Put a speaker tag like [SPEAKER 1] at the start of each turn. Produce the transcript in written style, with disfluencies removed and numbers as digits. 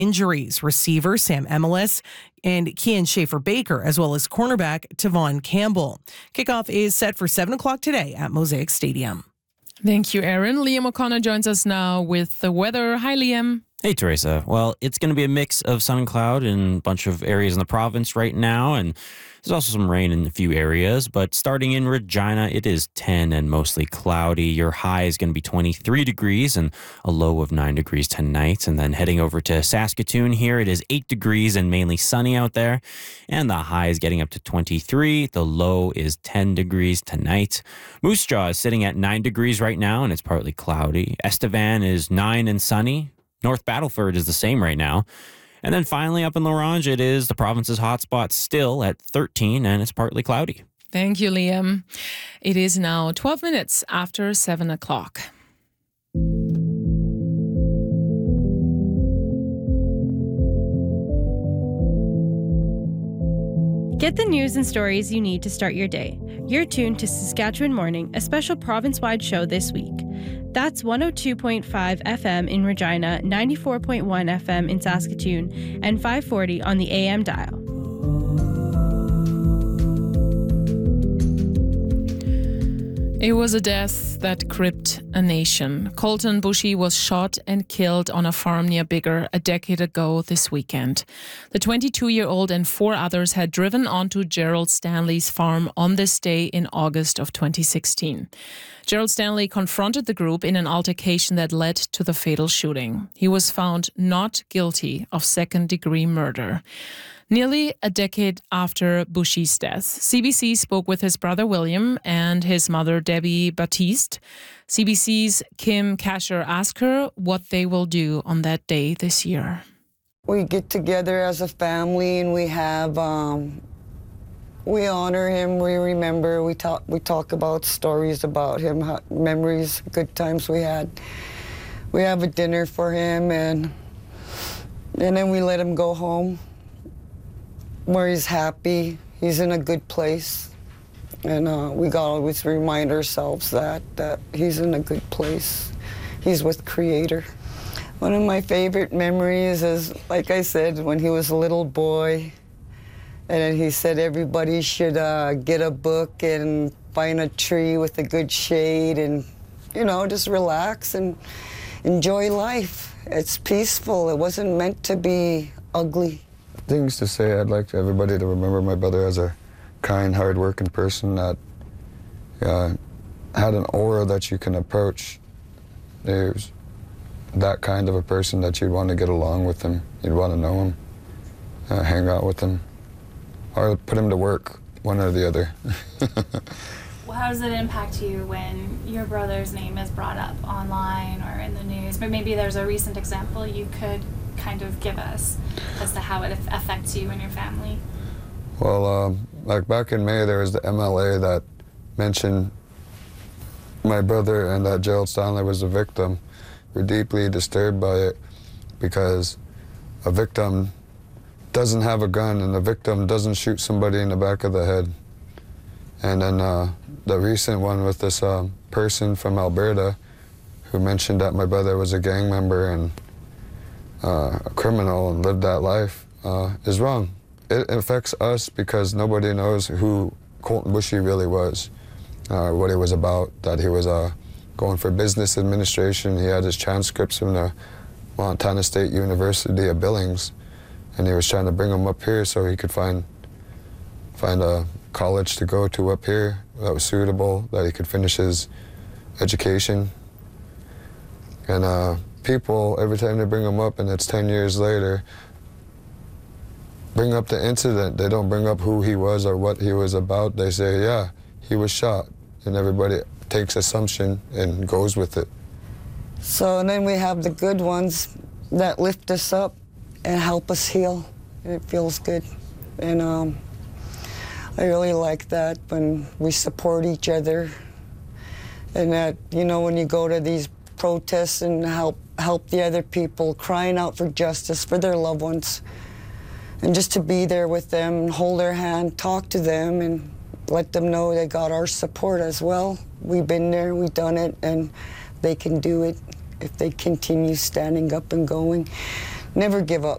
[SPEAKER 1] injuries. Receiver Sam Emelis and Kian Schaefer-Baker, as well as cornerback Tavon Campbell. Kickoff is set for 7 o'clock today at Mosaic Stadium.
[SPEAKER 2] Thank you, Aaron. Liam O'Connor joins us now with the weather. Hi, Liam.
[SPEAKER 3] Hey, Teresa. Well, it's going to be a mix of sun and cloud in a bunch of areas in the province right now, and there's also some rain in a few areas. But starting in Regina, it is 10 and mostly cloudy. Your high is going to be 23 degrees and a low of 9 degrees tonight. And then heading over to Saskatoon here, it is 8 degrees and mainly sunny out there. And the high is getting up to 23. The low is 10 degrees tonight. Moose Jaw is sitting at 9 degrees right now, and it's partly cloudy. Estevan is 9 and sunny. North Battleford is the same right now. And then finally up in La Ronge, it is the province's hotspot still at 13, and it's partly cloudy.
[SPEAKER 2] Thank you, Liam. It is now 12 minutes after 7 o'clock.
[SPEAKER 4] Get the news and stories you need to start your day. You're tuned to Saskatchewan Morning, a special province-wide show this week. That's 102.5 FM in Regina, 94.1 FM in Saskatoon, and 540 on the AM dial.
[SPEAKER 2] It was a death that gripped a nation. Colton Bushy was shot and killed on a farm near Biggar a decade ago this weekend. The 22-year-old and 4 others had driven onto Gerald Stanley's farm on this day in August of 2016. Gerald Stanley confronted the group in an altercation that led to the fatal shooting. He was found not guilty of second-degree murder. Nearly a decade after Bushy's death, CBC spoke with his brother William and his mother Debbie Baptiste. CBC's Kim Kasher asked her what they will do on that day this year.
[SPEAKER 5] We get together as a family and we have, we honor him, we remember, we talk about stories about him, memories, good times we had. We have a dinner for him and then we let him go home, where he's happy, he's in a good place. And we gotta always remind ourselves that he's in a good place. He's with Creator. One of my favorite memories is, like I said, when he was a little boy, and then he said everybody should get a book and find a tree with a good shade and, you know, just relax and enjoy life. It's peaceful. It wasn't meant to be ugly.
[SPEAKER 6] Things to say, I'd like everybody to remember my brother as a kind, hard-working person that had an aura that you can approach. There's that kind of a person that you'd want to get along with him. You'd want to know him, hang out with him, or put him to work, one or the other.
[SPEAKER 7] Well, how does it impact you when your brother's name is brought up online or in the news? But maybe there's a recent example you could kind of give us as to how it affects you and your family.
[SPEAKER 6] Well, like back in May, there was the MLA that mentioned my brother and that Gerald Stanley was a victim. We're deeply disturbed by it because a victim doesn't have a gun and the victim doesn't shoot somebody in the back of the head. And then the recent one with this person from Alberta who mentioned that my brother was a gang member and a criminal and lived that life is wrong. It affects us because nobody knows who Colton Bushy really was, what he was about, that he was going for business administration. He had his transcripts from the Montana State University of Billings, and he was trying to bring them up here so he could find a college to go to up here that was suitable, that he could finish his education. And people, every time they bring him up, and it's 10 years later, bring up the incident. They don't bring up who he was or what he was about. They say, yeah, he was shot. And everybody takes assumption and goes with it.
[SPEAKER 5] So and then we have the good ones that lift us up and help us heal. It feels good. And I really like that when we support each other. And that, you know, when you go to these protests and help the other people crying out for justice for their loved ones, and just to be there with them, hold their hand, talk to them, and let them know they got our support as well. We've been there, we've done it, and they can do it if they continue standing up and going. Never give up.